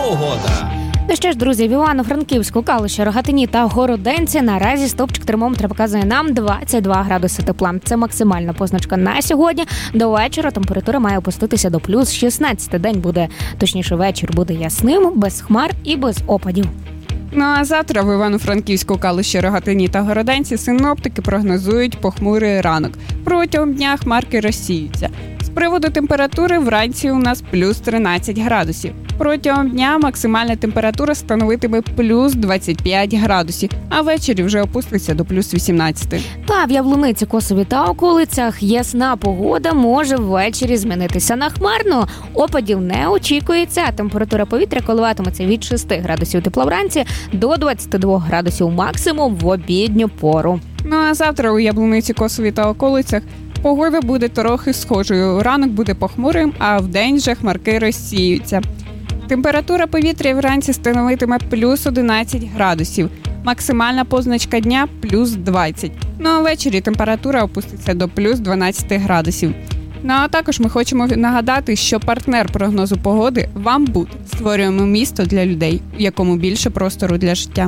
погода. Ну що ж, друзі, в Івано-Франківську, Калуші, Рогатині та Городенці наразі стовпчик термометра показує нам 22 градуси тепла. Це максимальна позначка на сьогодні. До вечора температура має опуститися до плюс 16. День буде, точніше вечір буде ясним, без хмар і без опадів. Ну а завтра в Івано-Франківську, Калуші, Рогатині та Городенці синоптики прогнозують похмурий ранок. Протягом дня хмарки розсіються. З приводу температури вранці у нас плюс 13 градусів. Протягом дня максимальна температура становитиме плюс 25 градусів, а ввечері вже опуститься до плюс 18. Та в Яблуниці, Косові та околицях ясна погода може ввечері змінитися на хмарну. Опадів не очікується, а температура повітря коливатиметься від 6 градусів тепла вранці до 22 градусів максимум в обідню пору. Ну а завтра у Яблуниці, Косові та околицях погода буде трохи схожою. Ранок буде похмурим, а вдень же хмарки розсіються. Температура повітря вранці становитиме плюс 11 градусів. Максимальна позначка дня – плюс 20. Ну а ввечері температура опуститься до плюс 12 градусів. Ну а також ми хочемо нагадати, що партнер прогнозу погоди – «Вамбуд». Створюємо місто для людей, в якому більше простору для життя.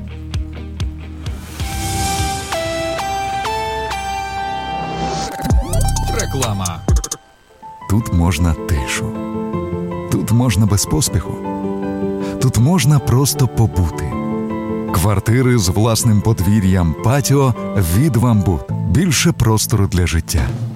Реклама. Тут можна тишу. Тут можна без поспіху. Тут можна просто побути. Квартири з власним подвір'ям, патіо від «Вамбуд». Більше простору для життя.